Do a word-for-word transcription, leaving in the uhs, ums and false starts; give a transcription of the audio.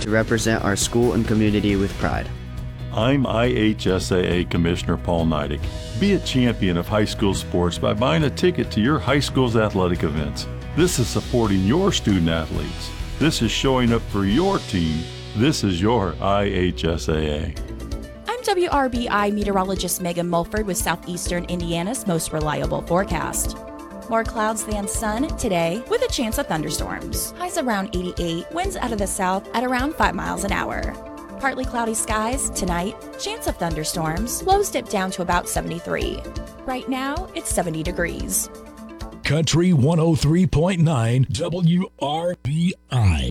to represent our school and community with pride. I'm I H S A A Commissioner Paul Neidig. Be a champion of high school sports by buying a ticket to your high school's athletic events. This is supporting your student athletes. This is showing up for your team. This is your I H S A A. I'm W R B I meteorologist Megan Mulford with Southeastern Indiana's most reliable forecast. More clouds than sun today with a chance of thunderstorms. Highs around eighty-eight, winds out of the south at around five miles an hour. Partly cloudy skies tonight, chance of thunderstorms, lows dip down to about seventy-three. Right now, it's seventy degrees. Country one oh three point nine W R B I.